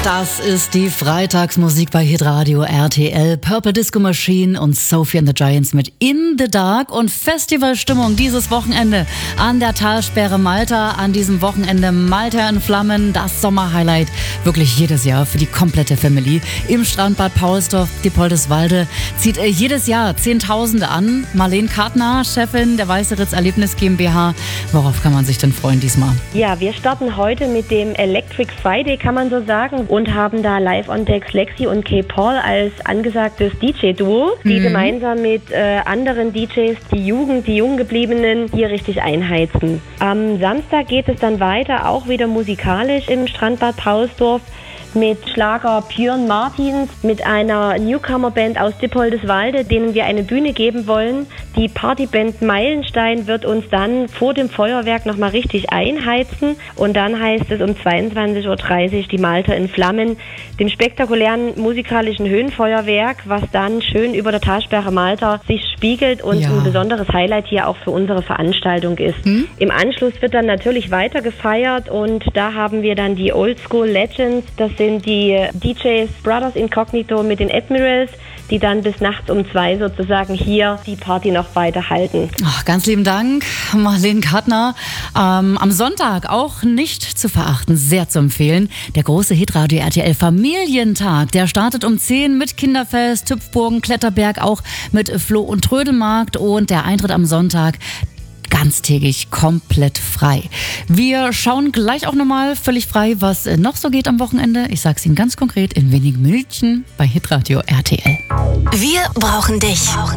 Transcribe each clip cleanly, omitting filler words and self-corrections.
Das ist die Freitagsmusik bei Hitradio RTL. Purple Disco Machine und Sophie and the Giants mit In the Dark und Festivalstimmung dieses Wochenende an der Talsperre Malta. An diesem Wochenende Malta in Flammen, das Sommerhighlight. Wirklich jedes Jahr für die komplette Family. Im Strandbad Paulsdorf, Diepoldeswalde, zieht jedes Jahr Zehntausende an. Marlene Kartner, Chefin der Weiße Ritz Erlebnis GmbH. Worauf kann man sich denn freuen diesmal? Ja, wir starten heute mit dem Electric Friday, kann man so sagen, und haben da live on decks Lexi und Kay Paul als angesagtes DJ-Duo, die gemeinsam mit anderen DJs die jung gebliebenen hier richtig einheizen. Am Samstag geht es dann weiter, auch wieder musikalisch im Strandbad Paulsdorf, mit Schlager Björn Martins, mit einer Newcomer-Band aus Diepoldeswalde, denen wir eine Bühne geben wollen. Die Partyband Meilenstein wird uns dann vor dem Feuerwerk nochmal richtig einheizen. Und dann heißt es um 22.30 Uhr die Malta in Flammen, dem spektakulären musikalischen Höhenfeuerwerk, was dann schön über der Talsperre Malta sich spiegelt und ein besonderes Highlight hier auch für unsere Veranstaltung ist. Im Anschluss wird dann natürlich weiter gefeiert und da haben wir dann die Oldschool Legends, das sind die DJs Brothers Incognito mit den Admirals, die dann bis nachts um 2 sozusagen hier die Party noch weiter halten. Ach, ganz lieben Dank, Marlene Kartner. Am Sonntag auch nicht zu verachten, sehr zu empfehlen. Der große Hitradio RTL Familientag, der startet um 10 mit Kinderfest, Hüpfburgen, Kletterberg, auch mit Floh- und Trödelmarkt und der Eintritt am Sonntag ganztägig komplett frei. Wir schauen gleich auch nochmal völlig frei, was noch so geht am Wochenende. Ich sag's Ihnen ganz konkret in wenigen Minuten bei Hitradio RTL. Wir brauchen dich.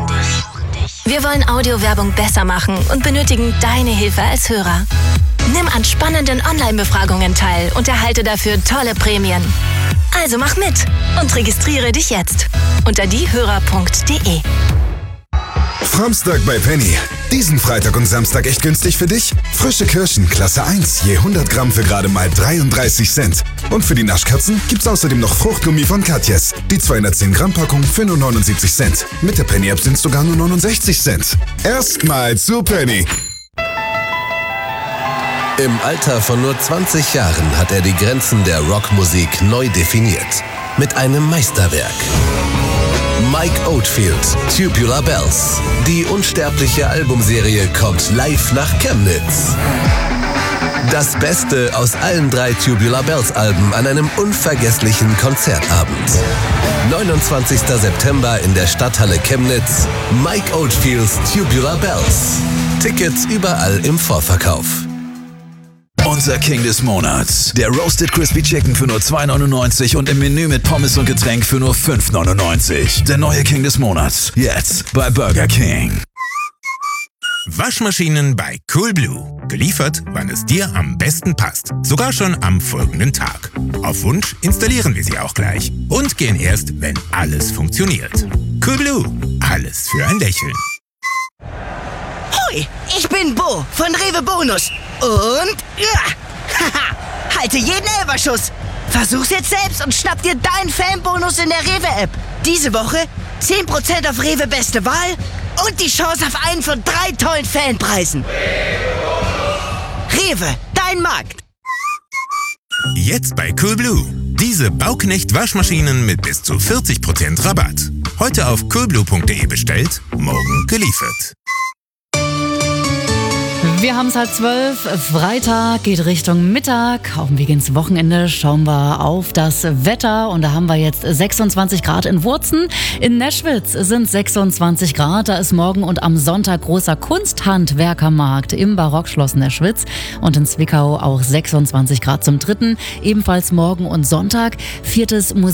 Wir wollen Audiowerbung besser machen und benötigen deine Hilfe als Hörer. Nimm an spannenden Online-Befragungen teil und erhalte dafür tolle Prämien. Also mach mit und registriere dich jetzt unter diehörer.de. Framstag bei Penny. Diesen Freitag und Samstag echt günstig für dich? Frische Kirschen, Klasse 1, je 100 Gramm für gerade mal 33 Cent. Und für die Naschkatzen gibt's außerdem noch Fruchtgummi von Katjes. Die 210 Gramm Packung für nur 79 Cent. Mit der Penny-App sind's sogar nur 69 Cent. Erstmal zu Penny. Im Alter von nur 20 Jahren hat er die Grenzen der Rockmusik neu definiert. Mit einem Meisterwerk. Mike Oldfield, Tubular Bells. Die unsterbliche Albumserie kommt live nach Chemnitz. Das Beste aus allen 3 Tubular Bells Alben an einem unvergesslichen Konzertabend. 29. September in der Stadthalle Chemnitz. Mike Oldfields Tubular Bells. Tickets überall im Vorverkauf. Unser King des Monats. Der Roasted Crispy Chicken für nur 2,99 und im Menü mit Pommes und Getränk für nur 5,99. Der neue King des Monats. Jetzt bei Burger King. Waschmaschinen bei Coolblue. Geliefert, wann es dir am besten passt. Sogar schon am folgenden Tag. Auf Wunsch installieren wir sie auch gleich. Und gehen erst, wenn alles funktioniert. Coolblue. Alles für ein Lächeln. Hoi, ich bin Bo von Rewe Bonus. Und halte jeden Elferschuss. Versuch's jetzt selbst und schnapp dir deinen Fanbonus in der Rewe-App. Diese Woche 10% auf Rewe Beste Wahl und die Chance auf einen von 3 tollen Fanpreisen. Rewe, dein Markt. Jetzt bei Coolblue. Diese Bauknecht-Waschmaschinen mit bis zu 40% Rabatt. Heute auf coolblue.de bestellt, morgen geliefert. Wir haben es 11:30, Freitag geht Richtung Mittag. Auf dem Weg ins Wochenende schauen wir auf das Wetter und da haben wir jetzt 26 Grad in Wurzen. In Neschwitz sind 26 Grad, da ist morgen und am Sonntag großer Kunsthandwerkermarkt im Barockschloss Neschwitz und in Zwickau auch 26 Grad zum 3. Ebenfalls morgen und Sonntag 4.